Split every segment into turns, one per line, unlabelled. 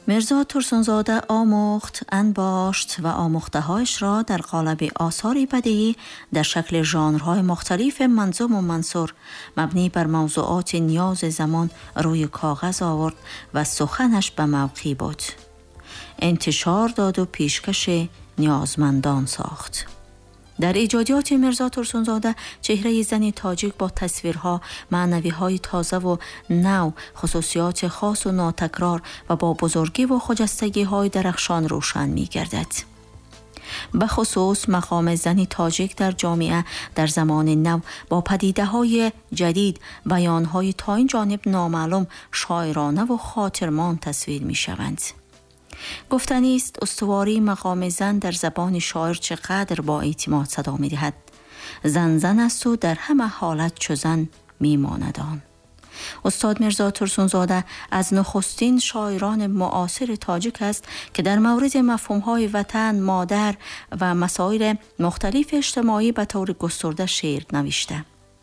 میرزا ترسونزاده آموخت، انباشت و آموخته‌هایش را در قالب آثاری بدیعی در شکل ژانرهای مختلف منظوم و منثور مبنی بر موضوعات نیاز زمان روی کاغذ آورد و سخنش به موقع بود. انتشار داد و پیشکش نیازمندان ساخت. در ایجادیات میرزا ترسونزاده چهره زنی تاجیک با تصویرها، معنوی‌های تازه و نو، خصوصیات خاص و ناتکرار و با بزرگی و خجستگی‌های درخشان روشن می‌گردد. به خصوص مقام زنی تاجیک در جامعه در زمان نو با پدیده‌های جدید، بیان‌های تا این جانب نامعلوم، شاعرانه و خاطرمان تصویر می‌شوند. گفتنی است استواری مقام زن در زبان شاعر چقدر با اعتماد صدا می دهد. زن زن است و در همه حالت چو زن می ماند آن. استاد میرزا ترسونزاده از نخستین شاعران معاصر تاجیک است که در مورد مفهوم‌های وطن، مادر و مسائل مختلف اجتماعی به طور گسترده شعر نوشته.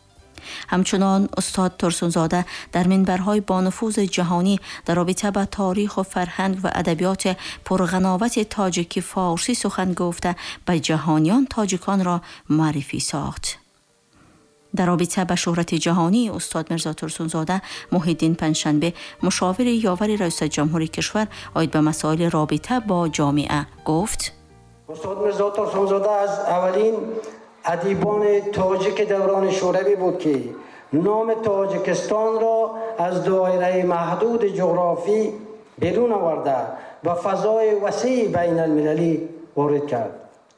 همچنان استاد ترسونزاده در منبرهای با نفوذ جهانی در رابطه با تاریخ و فرهنگ و ادبیات پرغناوت تاجیکی فارسی سخن گفته به جهانیان تاجیکان را معرفی ساخت. در رابطه با شهرت جهانی استاد میرزا ترسونزاده محی‌الدین پنجشنبه، مشاور یاور رئیس جمهور کشور، عاید به مسائل رابطه با جامعه گفت:
استاد میرزا ترسونزاده از اولین ادیبان تاجیک دوران شوروی بود که نام تاجیکستان را از دایره محدود جغرافی بیرون آورده و فضای وسیع بین المللی وارد کرد.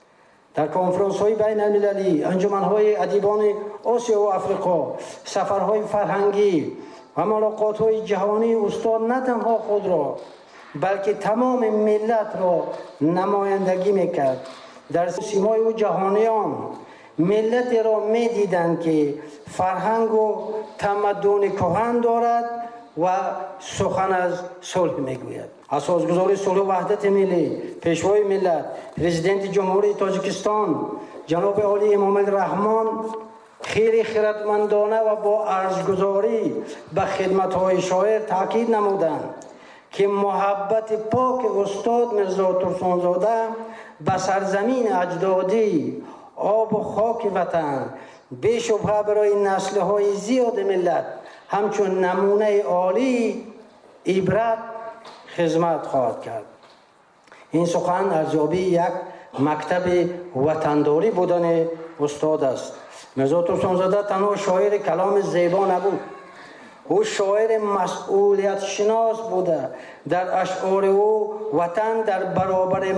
در کنفرانس های بین المللی، انجمن های ادیبان آسیا و افریقا، سفرهای فرهنگی و ملاقات های جهانی استاد نه تنها خود را بلکه تمام ملت را نمایندگی میکرد. در سیمای او جهانیان ملت را می دیدند که فرهنگ و تمدن کهن دارد و سخن از صلح می گوید. اساسگزار صلح و وحدت ملی، پیشوای ملت، پرزیدنت جمهوری تاجیکستان جناب عالی امام الرحمن خیلی خردمندانه و با ارزش‌گذاری به خدمت‌های شاعر تاکید نمودند که محبت پاک استاد میرزا ترسونزاده به سرزمین اجدادی، آب و خاک وطن بی‌شبهه برای نسل‌های زیاد ملت همچون نمونه عالی عبرت خدمت خواهد کرد. این سخن ارزیابی یک مکتب وطنداری بودن استاد است. میرزا ترسونزاده تنها شاعر کلام زیبا نبود، او شاعر مسئولیت شناس بوده. در اشعار او وطن در برابر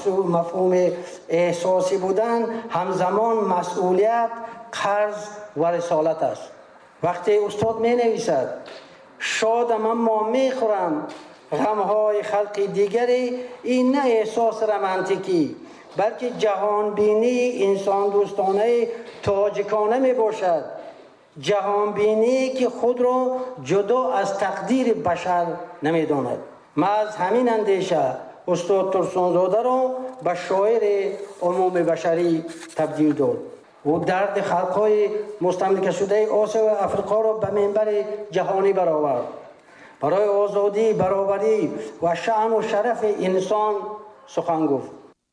مفهوم احساسی بودن همزمان مسئولیت، قرض و رسالت است. وقتی استاد می نویسد شادم اما می خورم غمهای خلق دیگری، این نه احساس رمانتیکی بلکه جهان بینی انسان دوستانه تاجیکانه می باشد. جهان بینی که خود را جدا از تقدیر بشر نمی داند. من از همین اندیشه استاد ترسونزاده را به شاعر عموم بشری تبدیل داد. او درد خلقهای مستملکه شده آسیا و افریقا را به منبر جهانی برآورد. برای آزادی، برابری و شأن و شرف انسان سخن گفت.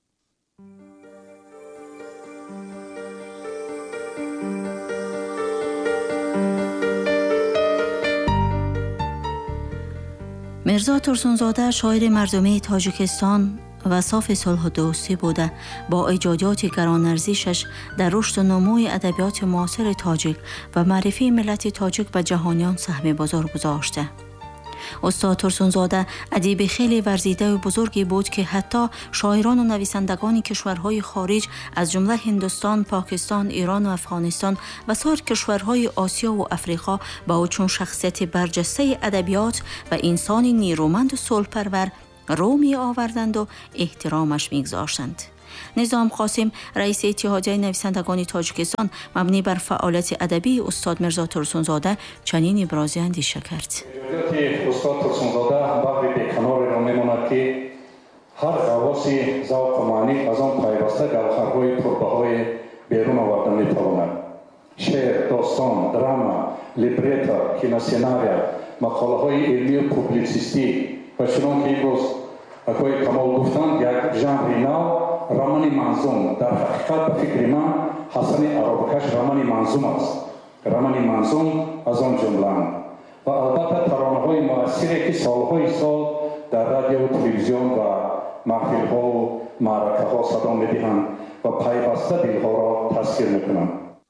میرزا ترسونزاده شاعر مردمی تاجیکستان و صاف صلح و دوستی بوده. با ایجادات گران‌ارزشش در رشد و نموی ادبیات معاصر تاجیک و معرفی ملت تاجیک به جهانیان سهم بزرگ گذاشته. استاد ترسونزاده ادیب خیلی ورزیده و بزرگی بود که حتی شاعران و نویسندگان کشورهای خارج از جمله هندوستان، پاکستان، ایران و افغانستان و سایر کشورهای آسیا و افریقا با او چون شخصیت برجسته ادبیات و انسانی نیرومند و صلح‌پرور رو می آوردند و احترامش می گذاشتند. نظام قاسم رئیس اتحادیه نویسندگان تاجیکستان مبنی بر فعالیت ادبی استاد میرزا ترسونزاده چنین ابراز اندیشه کرد.
استاد ترسونزاده بحر بیکنار را میماند که هر حواسی ذوق و معنی از آن پیوسته گوهرهای پربهای بیرون آوردن میتواند. شعر، داستان، دراما، لیبرتا، کینوسیناریا، مقاله های علمی و پوبلیسیستی و چنان که امروز اگوی کمال گفتند یک ژانر نو رمان منظوم. در حقیقت به فکر من حسن عربکش رمان منظوم است. رمان منظوم از آن جمله و البته ترانه‌های مؤثری که سالهای سال در رادیو و تلویزیون و محفل‌ها و معرکه‌ها صدا می‌دهند و پیوسته دلها را تسکین می‌کنند.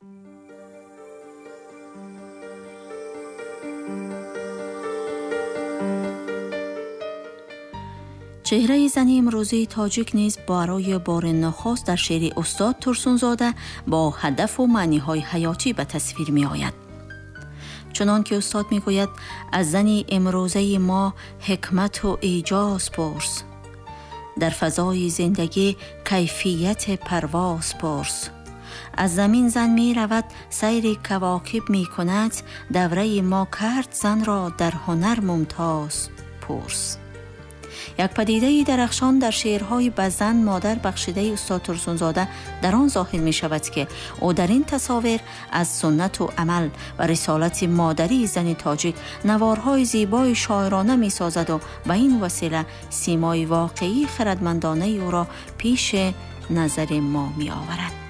چهره زن امروزی تاجیک نیز برای بار نخست در شعر استاد ترسونزاده با هدف و معنی‌های حیاتی به تصویر می‌آید. چنان که استاد می‌گوید از زن امروزه ما حکمت و ایجاز پرس، در فضای زندگی کیفیت پرواز پرس. از زمین زن می رود سیر کواکب می کند، دوره ما کرد زن را در هنر ممتاز پرس. یک پدیده درخشان در شعرهای به زن مادر بخشیده استاد ترسونزاده در آن ظاهر می شود که او در این تصاویر از سنت و عمل و رسالت مادری زن تاجیک نوارهای زیبای شاعرانه می سازد و به این وسیله سیمای واقعی خردمندانه او را پیش نظر ما می آورد.